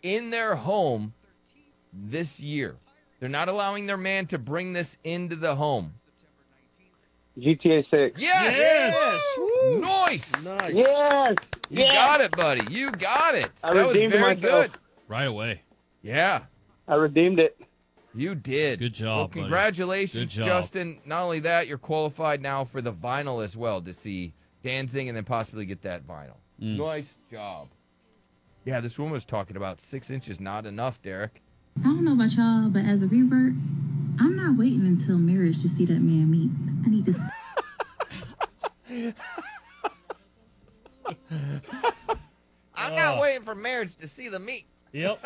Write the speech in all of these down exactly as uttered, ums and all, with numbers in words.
in their home this year. They're not allowing their man to bring this into the home. G T A six. Yes! Yes! Woo. Nice! Nice. Yes! You yes! got it, buddy. You got it. I that was redeemed very myself. good. Right away. Yeah, I redeemed it. you did. Good job, Well, buddy. congratulations, Good job. Justin. Not only that, you're qualified now for the vinyl as well to see Danzig and then possibly get that vinyl. Mm. Nice job. Yeah, this woman was talking about six inches not enough, Derek. I don't know about y'all, but as a revert, I'm not waiting until marriage to see that man meet. I need to. s- I'm not waiting for marriage to see the meat. Yep.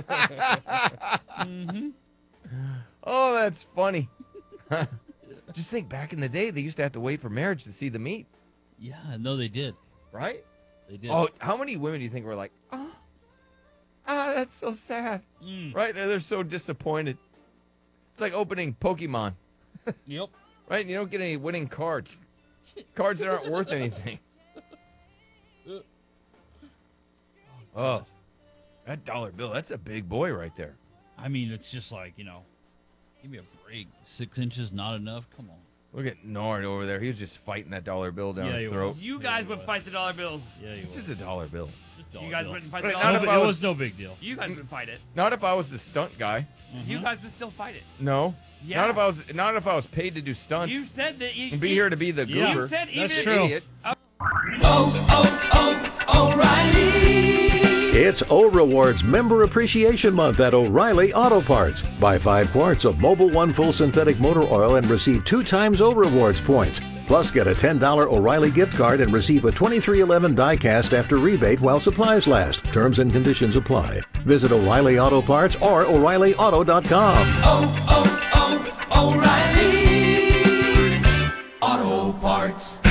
Oh, that's funny. Just think, back in the day, they used to have to wait for marriage to see the meat, Yeah, no, they did. right? They did. Oh, how many women do you think were like, oh, ah, that's so sad, Mm. right? They're so disappointed. It's like opening Pokemon, Yep. right? You don't get any winning cards. Cards that aren't worth anything. Oh, that dollar bill, that's a big boy right there. I mean, it's just like, you know, give me a break. Six inches, not enough? Come on. Look at Nord over there. He was just fighting that dollar bill down Yeah, his he throat. was. You Yeah, guys he would was. fight the dollar bill. Yeah, he It's was. just a dollar bill. Just dollar You guys bill. wouldn't fight But the not dollar if No, bill. I it was- was no big deal. You guys would fight it. Not if I was the stunt guy. You guys would still fight it. No. Yeah. Not if I was. Not if I was paid to do stunts You said that you and be you- here to be the Yeah. goober. You said even That's if- true. Idiot. It's O Rewards Member Appreciation Month at O'Reilly Auto Parts. Buy five quarts of Mobil One Full Synthetic Motor Oil and receive two times O Rewards points. Plus, get a ten dollars O'Reilly gift card and receive a twenty-three eleven die-cast after rebate while supplies last. Terms and conditions apply. Visit O'Reilly Auto Parts or O'Reilly Auto dot com. oh, oh, oh, O'Reilly Auto Parts.